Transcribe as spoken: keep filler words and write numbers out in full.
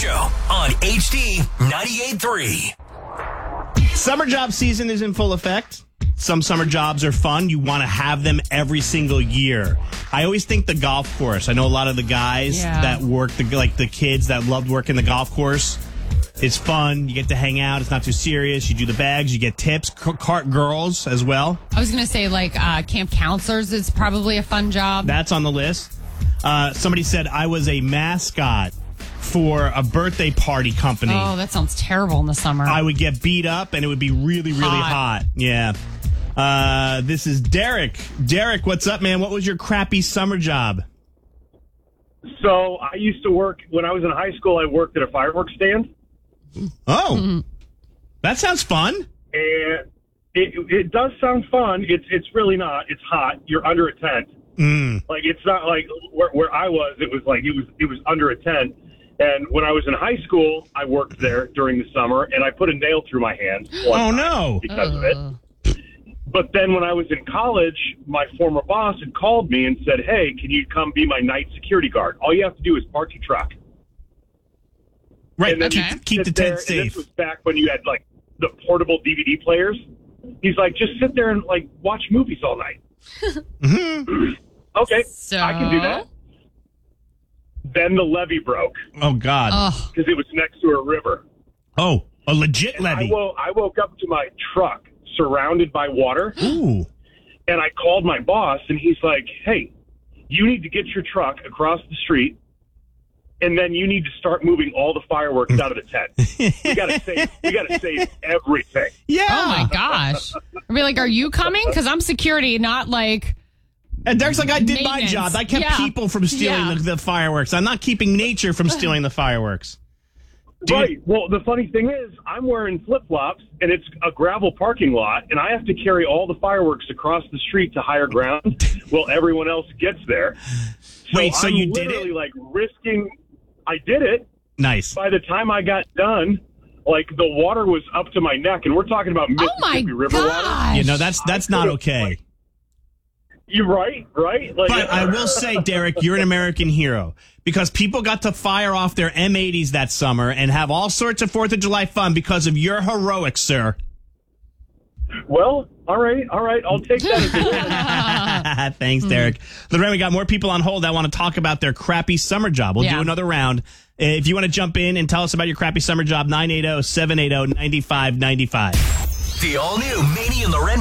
Show on H D ninety-eight point three. Summer job season is in full effect. Some summer jobs are fun. You want to have them every single year. I always think the golf course. I know a lot of the guys Yeah. that work, the like the kids that loved working the golf course. It's fun. You get to hang out. It's not too serious. You do the bags. You get tips. C- cart girls as well. I was going to say, like, uh, camp counselors is probably a fun job. That's on the list. Uh, somebody said I was a mascot for a birthday party company. Oh, that sounds terrible in the summer. I would get beat up, and it would be really, really hot. Hot. Yeah. Uh, this is Derek. Derek, what's up, man? What was your crappy summer job? So I used to work, when I was in high school, I worked at a fireworks stand. Oh, Mm-hmm. that sounds fun. And it, it does sound fun. It's it's really not. It's hot. You're under a tent. Mm. Like, it's not like where, where I was, it was like, it was it was under a tent. And when I was in high school, I worked there during the summer, and I put a nail through my hand. one Oh, time no. Because of it. But then when I was in college, my former boss had called me and said, hey, can you come be my night security guard? All you have to do is park your truck. Right, And then keep, you keep the sit tent there, and safe. This was back when you had, like, the portable D V D players. He's like, just sit there and, like, watch movies all night. Mm-hmm. Okay, So? I can do that. Then the levee broke Oh, God. Oh, because it was next to a river. Oh, a legit I, levee. wo- I woke up to my truck surrounded by water, Ooh. and I called my boss, and he's like, hey, you need to get your truck across the street, and then you need to start moving all the fireworks out of the tent. We gotta save. We gotta save everything. Yeah. oh my gosh. I'd be like, are you coming? Because I'm security, not like... And Derek's like, I did my Maintenance. job. I kept Yeah. people from stealing Yeah. the, the fireworks. I'm not keeping nature from stealing the fireworks. Dude. Right. Well, the funny thing is, I'm wearing flip-flops, and it's a gravel parking lot, and I have to carry all the fireworks across the street to higher ground while everyone else gets there. So Wait, so I'm you did literally, it? like, risking... I did it. Nice. By the time I got done, like, the water was up to my neck, and we're talking about Oh my Mississippi River water. gosh. You know, that's that's I not could've, okay. like, You're right, right? Like, But I will say, Derek, you're an American hero because people got to fire off their M eighties that summer and have all sorts of fourth of July fun because of your heroics, sir. well, all right, all right. I'll take that as a win. Thanks, Derek. Lorraine, we got more people on hold that want to talk about their crappy summer job. We'll Yeah. do another round. If you want to jump in and tell us about your crappy summer job, nine eight zero, seven eight zero, nine five nine five. The all-new Maney and Loren